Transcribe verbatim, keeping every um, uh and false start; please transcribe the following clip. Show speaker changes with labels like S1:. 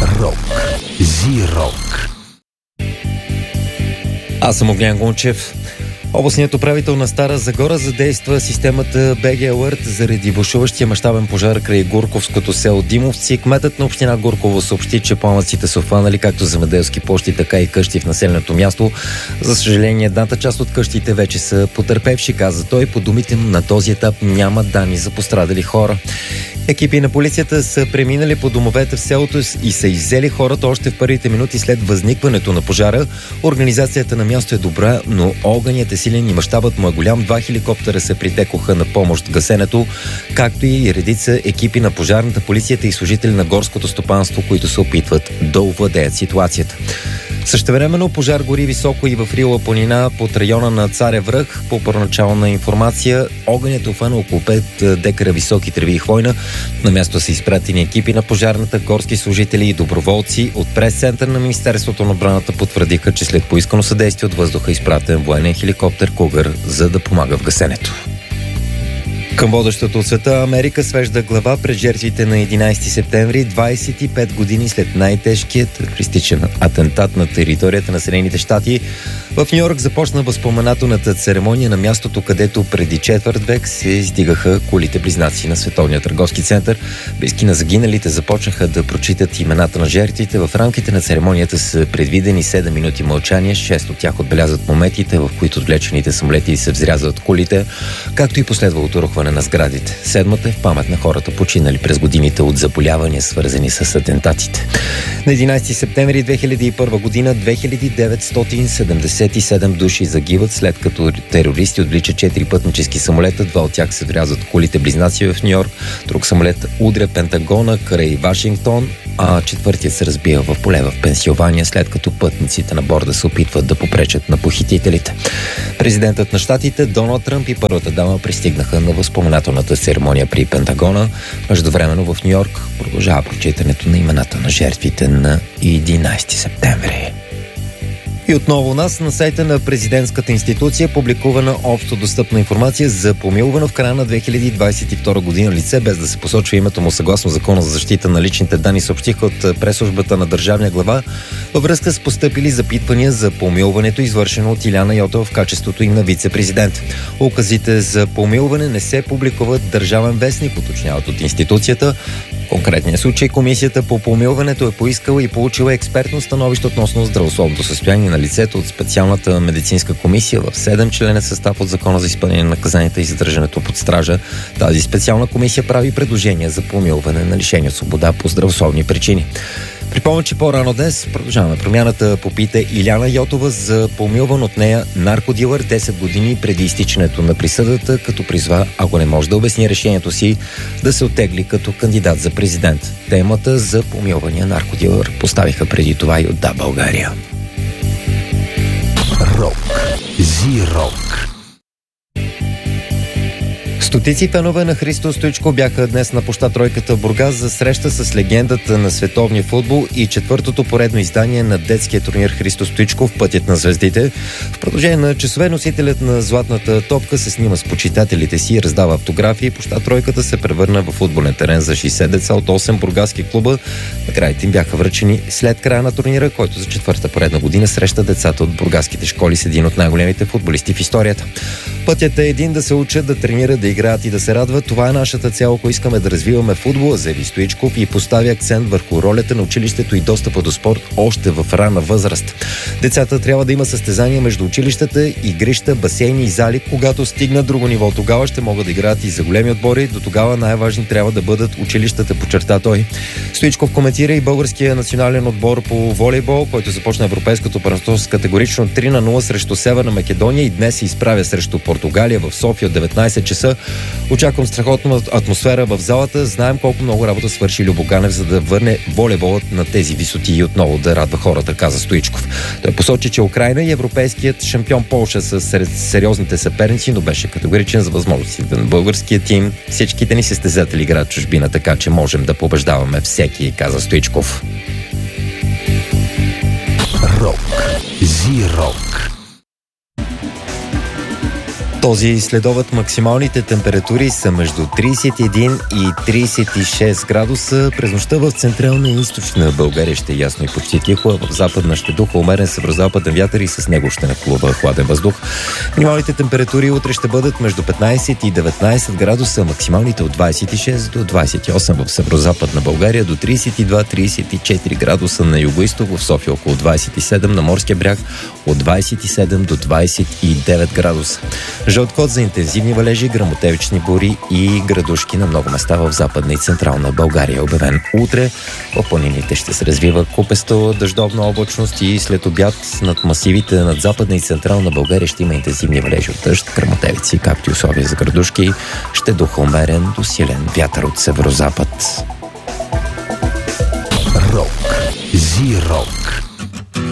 S1: Рок. Зи-рок.
S2: Аз съм Огнян Гунчев. Областният управител на Стара Загора задейства системата би джи Alert заради бушуващия мащабен пожар край Гурковското село Димовци. Кметът на община Гурково съобщи, че пламъците са обхванали както земеделски площи, така и къщи в населеното място. За съжаление, едната част от къщите вече са потърпевши, каза той. По думите му, на този етап няма данни за пострадали хора. Екипи на полицията са преминали по домовете в селото и са иззели хората още в първите минути след възникването на пожара. Организацията на място е добра, но огънят е силен и мащабът му е голям. Два хеликоптера се притекоха на помощ в гасенето, както и редица екипи на пожарната, полицията и служители на горското стопанство, които се опитват да овладеят ситуацията. Същевременно пожар гори високо и в Рила планина под района на Царев връх. По първоначална информация, огънят е обхванал около пет декара високи треви и хвойна. На място са изпратени екипи на пожарната, горски служители и доброволци. От прес-център на Министерството на отбраната потвърдиха, че след поискано съдействие от въздуха е изпратен военен хеликоптер Кугър, за да помага в гасенето. Към водещото от света, Америка свежда глава пред жертвите на единайсети септември, двайсет и пет години след най-тежкият терористичен атентат на територията на Съединените щати. В Ню-Йорк започна възпоменателната церемония на мястото, където преди четвърт век се издигаха кулите близнаци на Световния търговски център. Близки на загиналите започнаха да прочитат имената на жертвите. В рамките на церемонията са предвидени седем минути мълчание. Шест от тях отбелязват моментите, в които отвлечените самолети се взрязват кулите, както и последвалото рухване на сградите. Седмата е в памет на хората, починали през годините от заболявания, свързани с атентатите. На единайсети септември две хиляди и първа година две хиляди деветстотин седемдесет и седем души загиват, след като терористи отвличат четири пътнически самолета. Два от тях се врязват кулите близнаци в Ню-Йорк. Друг самолет удря Пентагона край Вашингтон, а четвъртият се разбива в поле в Пенсилвания, след като пътниците на борда се опитват да попречат на похитителите. Президентът на щатите Доналд Тръмп и първата дама пристигнаха на възпоменателната церемония при Пентагона. Междувременно в Ню-Йорк продължава прочитането на имената на жертвите на единайсети септември. И отново у нас на сайта на президентската институция е публикувана общо достъпна информация за помилвано в края на две хиляди двайсет и втора година лице, без да се посочва името му съгласно Закона за защита на личните данни, съобщиха от пресслужбата на държавния глава във връзка с постъпили запитвания за помилването, извършено от Иляна Йотова в качеството им на вице-президент. Указите за помилване не се публикуват в Държавен вестник, уточняват от институцията. В конкретния случай комисията по помилването е поискала и получила експертно становище относно здравословното състояние на лицето от специалната медицинска комисия в седем членен състав от Закона за изпълнение на наказанията и задържането под стража. Тази специална комисия прави предложения за помилване на лишение от свобода по здравословни причини. Припомня, че по-рано днес продължаваме промяната попита Иляна Йотова за помилван от нея наркодилър десет години преди изтичането на присъдата, като призва, ако не може да обясни решението си, да се оттегли като кандидат за президент. Темата за помилвания наркодилър поставиха преди това и от Да, България.
S1: Рок. Зи-рок.
S2: Стотици фенове на Христо Стоичков бяха днес на площад Тройката в Бургас за среща с легендата на световния футбол и четвъртото поредно издание на детския турнир Христо Стоичков Пътят на звездите. В продължение на часове носителят на златната топка се снима с почитателите си и раздава автографии. Площад Тройката се превърна в футболен терен за шейсет деца от осем бургаски клуба. Наградите им бяха връчени след края на турнира, който за четвърта поредна година среща децата от бургаските школи с един от най-големите футболисти в историята. Пътят е един: да се учат, да тренират, да играят и да се радват. Това е нашата цел, ако искаме да развиваме футбола, заяви Стоичков и постави акцент върху ролята на училището и достъпа до спорт още в ранна възраст. Децата трябва да има състезания между училищата, игрища, басейни и зали. Когато стигнат друго ниво, тогава ще могат да играят и за големи отбори. До тогава най-важни трябва да бъдат училищата, подчерта той. Стоичков коментира и българския национален отбор по волейбол, който започна европейското първенство с категорично три на нула срещу Северна Македония и днес се изправя срещу Португалия в София от деветнайсет часа. Очаквам страхотна атмосфера в залата. Знаем колко много работа свърши Любо Ганев, за да върне волейболът на тези висоти и отново да радва хората, каза Стоичков. Той посочи, че Украйна и европейският шампион Полша са сред сериозните съперници, но беше категоричен за възможностите на българския тим. Всичките ни състезатели играят чужбина, така че можем да побеждаваме всеки, каза Стоичков.
S1: Рок. Зи-рок.
S2: Този следобед максималните температури са между трийсет и един и трийсет и шест градуса. През нощта в централна и източна България ще е ясно и почти тихо, а в западна ще духа умерен северозападен вятър и с него ще нахлува хладен въздух. Минималните температури утре ще бъдат между петнайсет и деветнайсет градуса, максималните от двайсет и шест до двайсет и осем в северозападна България, до трийсет и два до трийсет и четири градуса на югоизток, в София около двайсет и седем, на морския бряг от двайсет и седем до двайсет и девет градуса. Жълт код за интензивни валежи, гръмотевични бури и градушки на много места в западна и централна България е обявен. Утре в планините ще се развива купесто дъждовна облачност и след обяд над масивите над западна и централна България ще има интензивни валежи от дъжд, гръмотевици, както и условия за градушки. Ще духа умерен до силен вятър от северозапад.
S1: Рок. Зи-рок.